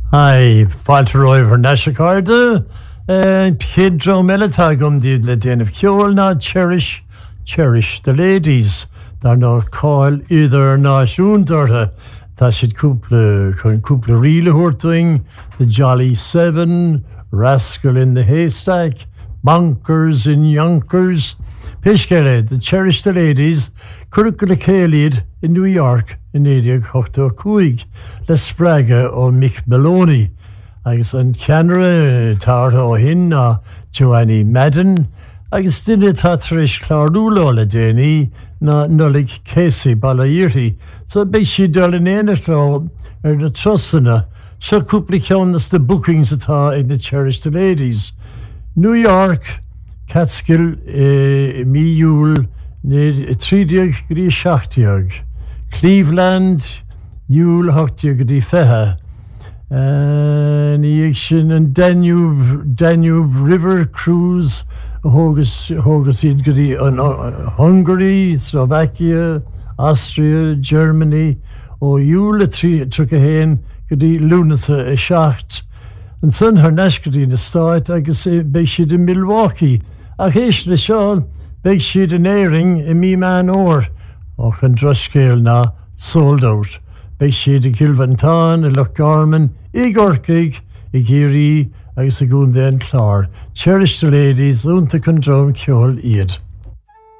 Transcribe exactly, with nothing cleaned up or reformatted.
Ai, fáilte roimh neisiáide Pedro Melatagum dí le déanamh ceol ná cherish, cherish the ladies. Dar ná cáil idir náisiúntartha. Tá siad cúpla chun cúpla riile thuirtuing, the Jolly Seven, Rascal in the Haystack, Bonkers in Yonkers. Piscele, the Cherish the Ladies, Curricula Céiliad in New York in éideag ochta cuaig, le spraga ó Mick Maloney. Agus an ceanra táirtha ó hin ná Joanny Madden, agus duine tá tar éis clárúla le déanaí ná nolig Casey Balairthi. So beidh si dul in éanaithrá ar na trosanna, seo cúpla ceannas the bookings atá ag the Cherish the Ladies. New York, Catskill eh, míúil trídeag grí seachtaíag. Cleveland, Yule hochtiag grí fethe. Ní ag sin an Danube, Danube River Cruise hógus hógus iad grí an Hungary, Slovakia, Austria, Germany ó Yule trí tru a héin grí lúnasa i seacht. An son haar neiscadí na stáit agus beidh siad in Milwaukee. Ach éis na seo beidh siad in éiring i mí man óir och an droscéil ná sold out. Beidh siad i Kilvantán, i Lochgarman, i Gorcaig, i Geary agus a gún den chlár. Cherish the Ladies, únta chun drom ceol iad.